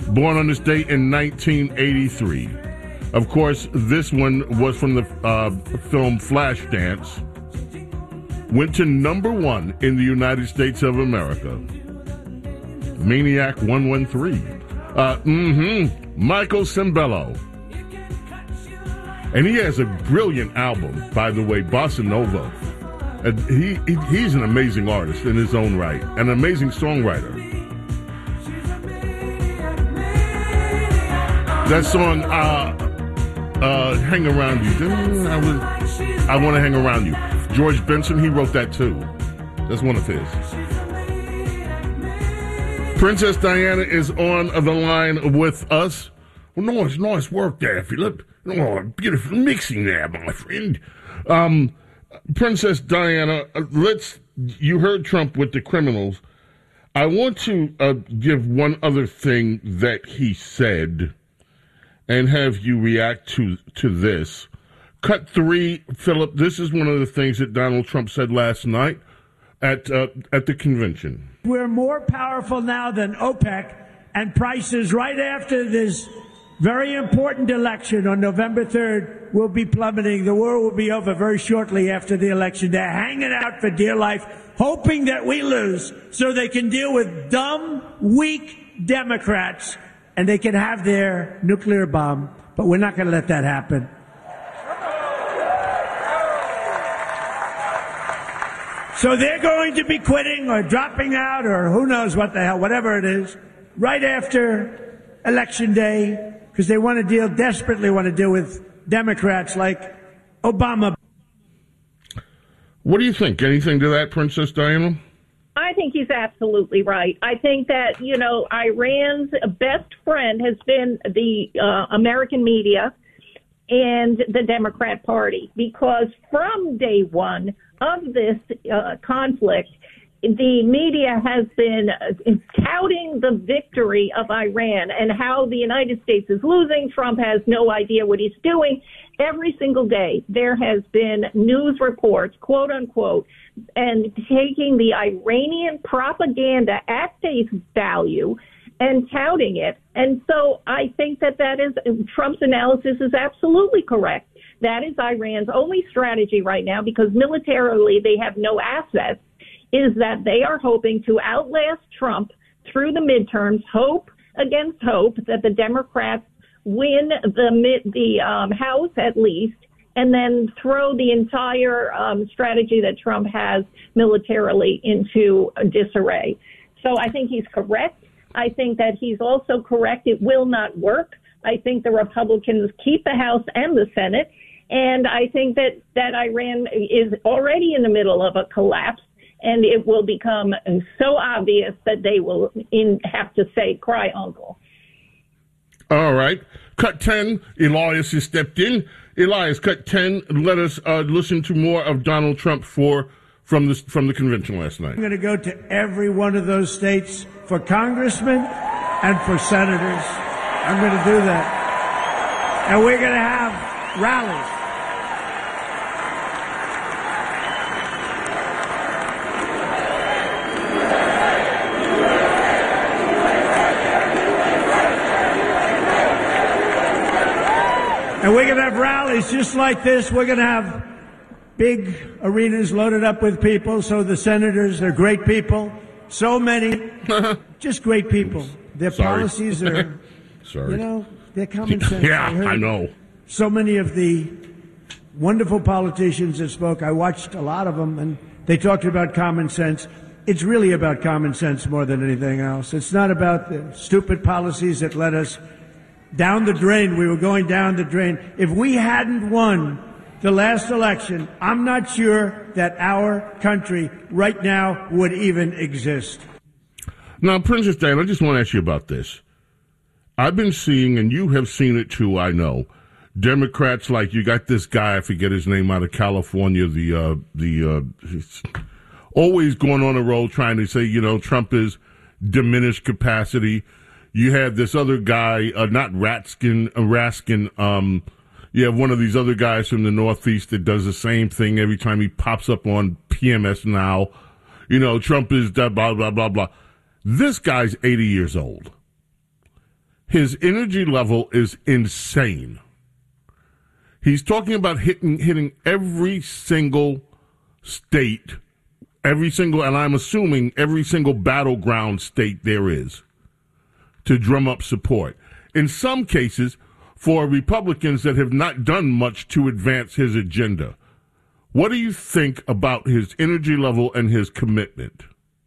born on this date in 1983. Of course, this one was from the film Flashdance. Went to number one in the United States of America. Maniac 113. Michael Sembello. And he has a brilliant album, by the way, Bossa Nova. And he's an amazing artist in his own right, an amazing songwriter. That song, Hang Around You. I Want to Hang Around You. George Benson, he wrote that too. That's one of his. Princess Diana is on the line with us. Well, nice work there, Philip. Oh, beautiful mixing there, my friend. Princess Diana, you heard Trump with the criminals. I want to give one other thing that he said and have you react to this. Cut 3, Philip, this is one of the things that Donald Trump said last night at the convention. We're more powerful now than OPEC, and prices right after this very important election on November 3rd will be plummeting. The war will be over very shortly after the election. They're hanging out for dear life, hoping that we lose so they can deal with dumb, weak Democrats and they can have their nuclear bomb. But we're not going to let that happen. So they're going to be quitting or dropping out or who knows what the hell, whatever it is, right after Election Day, because they desperately want to deal with Democrats like Obama. What do you think? Anything to that, Princess Diana? I think he's absolutely right. I think that, Iran's best friend has been the American media and the Democrat Party, because from day one of this conflict, the media has been touting the victory of Iran and how the United States is losing. Trump has no idea what he's doing. Every single day, there has been news reports, quote unquote, and taking the Iranian propaganda at face value and touting it. And so I think that is Trump's analysis is absolutely correct. That is Iran's only strategy right now, because militarily they have no assets, is that they are hoping to outlast Trump through the midterms, hope against hope that the Democrats win the House at least, and then throw the entire strategy that Trump has militarily into disarray. So I think he's correct. I think that he's also correct. It will not work. I think the Republicans keep the House and the Senate. And I think that Iran is already in the middle of a collapse, and it will become so obvious that they will have to say, cry uncle. All right. Cut 10. Elias has stepped in. Elias, cut 10. Let us listen to more of Donald Trump from the convention last night. I'm going to go to every one of those states for congressmen and for senators. I'm going to do that. And we're going to have rallies. And we're going to have rallies just like this. We're going to have big arenas loaded up with people. So the senators, they're great people. So many, just great people. Their policies are, they're common sense. Yeah, I know. So many of the wonderful politicians that spoke, I watched a lot of them, and they talked about common sense. It's really about common sense more than anything else. It's not about the stupid policies that led us down the drain. We were going down the drain. If we hadn't won the last election, I'm not sure that our country right now would even exist. Now, Princess Diana, I just want to ask you about this. I've been seeing, and you have seen it too, I know, Democrats like, you got this guy, I forget his name, out of California, he's always going on a roll trying to say, Trump is diminished capacity. You have this other guy, not Raskin, you have one of these other guys from the Northeast that does the same thing every time he pops up on PMS Now. Trump is blah, blah, blah, blah. This guy's 80 years old. His energy level is insane. He's talking about hitting every single state, and I'm assuming every single battleground state there is, to drum up support. In some cases, for Republicans that have not done much to advance his agenda. What do you think about his energy level and his commitment?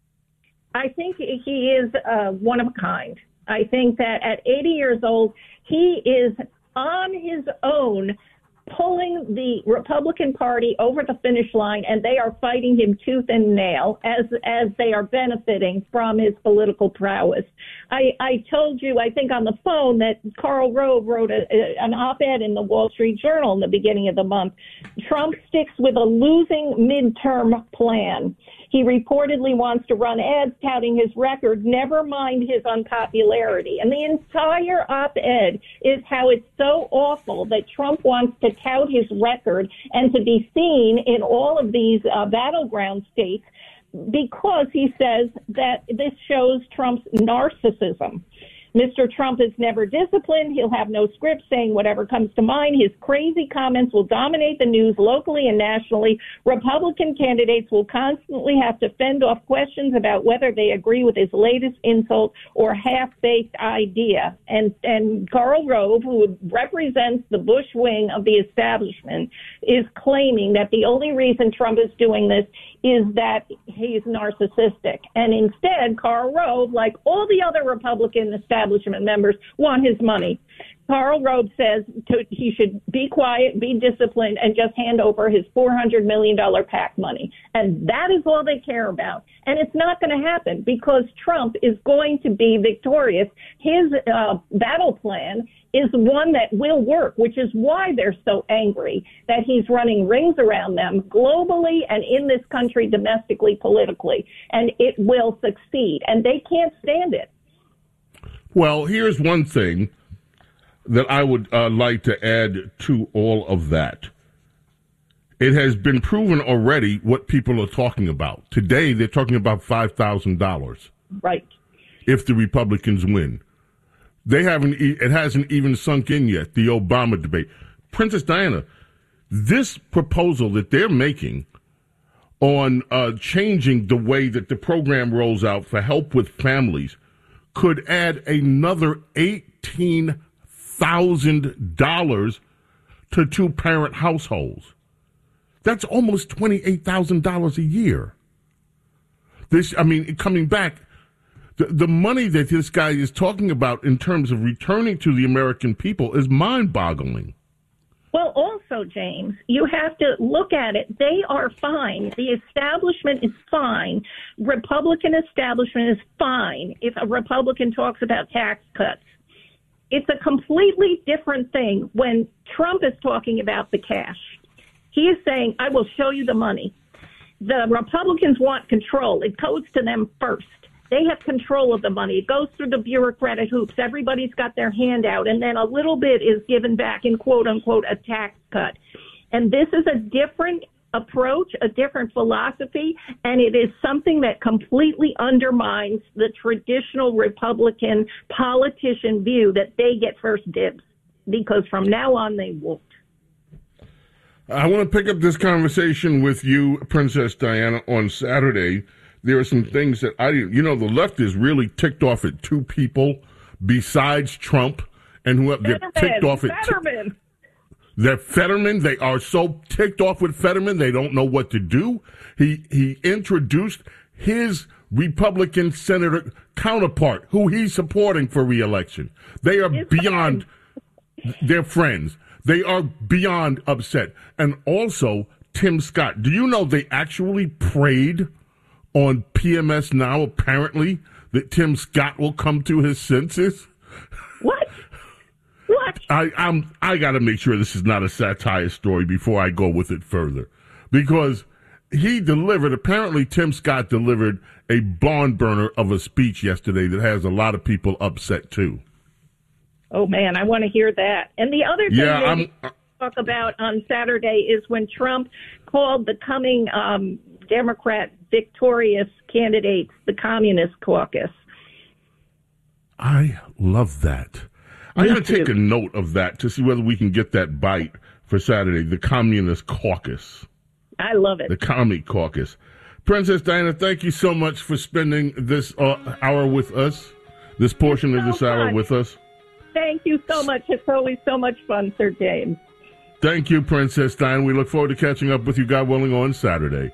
I think he is one of a kind. I think that at 80 years old, he is on his own pulling the Republican Party over the finish line, and they are fighting him tooth and nail as they are benefiting from his political prowess. I told you, I think on the phone, that Karl Rove wrote an op-ed in the Wall Street Journal in the beginning of the month. Trump sticks with a losing midterm plan. He reportedly wants to run ads touting his record, never mind his unpopularity. And the entire op-ed is how it's so awful that Trump wants to tout his record and to be seen in all of these battleground states, because he says that this shows Trump's narcissism. Mr. Trump is never disciplined. He'll have no script, saying whatever comes to mind. His crazy comments will dominate the news locally and nationally. Republican candidates will constantly have to fend off questions about whether they agree with his latest insult or half-baked idea. And Karl Rove, who represents the Bush wing of the establishment, is claiming that the only reason Trump is doing this is that he's narcissistic. And instead, Karl Rove, like all the other Republican establishment members, want his money. Karl Rove says he should be quiet, be disciplined, and just hand over his $400 million PAC money. And that is all they care about. And it's not going to happen because Trump is going to be victorious. His battle plan is one that will work, which is why they're so angry that he's running rings around them globally and in this country domestically, politically. And it will succeed. And they can't stand it. Well, here's one thing that I would like to add to all of that. It has been proven already what people are talking about. Today, they're talking about $5,000. Right. If the Republicans win. It hasn't even sunk in yet, the Obama debate. Princess Diana, this proposal that they're making on changing the way that the program rolls out for help with families could add another $18,000 to two-parent households. That's almost $28,000 a year. Coming back, the money that this guy is talking about in terms of returning to the American people is mind-boggling. Well, also, James, you have to look at it. They are fine. The establishment is fine. Republican establishment is fine if a Republican talks about tax cuts. It's a completely different thing when Trump is talking about the cash. He is saying, I will show you the money. The Republicans want control. It goes to them first. They have control of the money. It goes through the bureaucratic hoops. Everybody's got their hand out, and then a little bit is given back in quote-unquote a tax cut. And this is a different approach, a different philosophy, and it is something that completely undermines the traditional Republican politician view that they get first dibs, because from now on they won't. I want to pick up this conversation with you, Princess Diana, on Saturday. There are some things that the left is really ticked off at two people besides Trump, and whoever they're ticked off at. Fetterman. Fetterman. They are so ticked off with Fetterman, they don't know what to do. He introduced his Republican senator counterpart, who he's supporting for re-election. They are beyond their friends. They are beyond upset. And also, Tim Scott. Do you know they actually prayed on PMS Now, apparently, that Tim Scott will come to his senses? What? I got to make sure this is not a satire story before I go with it further, because apparently Tim Scott delivered a barn burner of a speech yesterday that has a lot of people upset too. Oh man, I want to hear that. And the other thing talk about on Saturday is when Trump called the coming Democrat victorious candidates the Communist Caucus. I love that. I got to take a note of that to see whether we can get that bite for Saturday, the Communist Caucus. I love it. The Commie Caucus. Princess Diana, thank you so much for spending this hour with us, this portion of this hour with us. Thank you so much. It's always so much fun, Sir James. Thank you, Princess Diana. We look forward to catching up with you, God willing, on Saturday.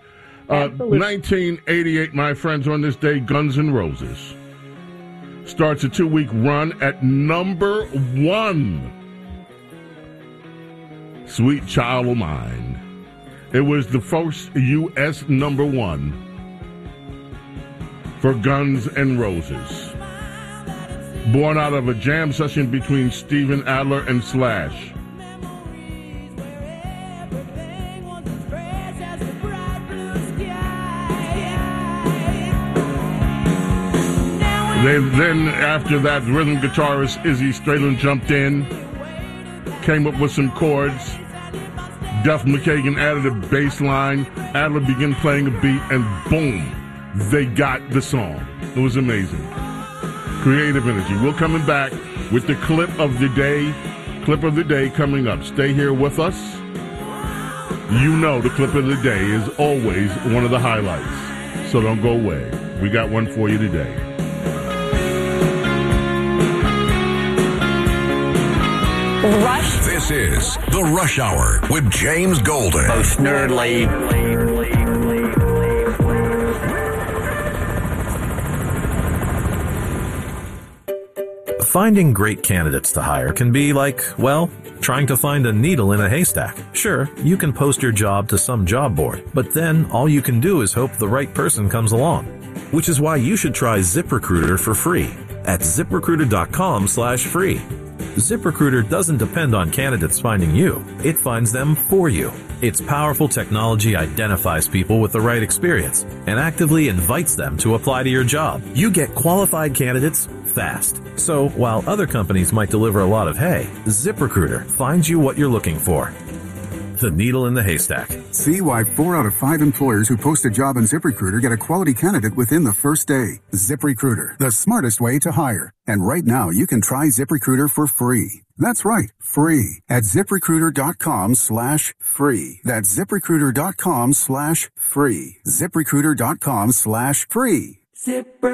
1988, my friends, on this day, Guns N' Roses starts a 2-week run at number 1. Sweet Child of Mine. It was the first U.S. number 1 for Guns N' Roses. Born out of a jam session between Steven Adler and Slash. Then after that, rhythm guitarist Izzy Stradlin jumped in, came up with some chords. Duff McKagan added a bass line. Adler began playing a beat, and boom, they got the song. It was amazing. Creative energy. We're coming back with the clip of the day. Clip of the day coming up. Stay here with us. You know the clip of the day is always one of the highlights. So don't go away. We got one for you today. Rush. This is The Rush Hour with James Golden. Most nerdly. Finding great candidates to hire can be like, well, trying to find a needle in a haystack. Sure, you can post your job to some job board, but then all you can do is hope the right person comes along. Which is why you should try ZipRecruiter for free at ZipRecruiter.com/free. ZipRecruiter doesn't depend on candidates finding you. It finds them for you. Its powerful technology identifies people with the right experience and actively invites them to apply to your job. You get qualified candidates fast. So while other companies might deliver a lot of hay, ZipRecruiter finds you what you're looking for. The needle in the haystack. See why 4 out of 5 employers who post a job on ZipRecruiter get a quality candidate within the first day. ZipRecruiter, the smartest way to hire. And right now, you can try ZipRecruiter for free. That's right, free at ZipRecruiter.com/free. That's ZipRecruiter.com/free. ZipRecruiter.com/free.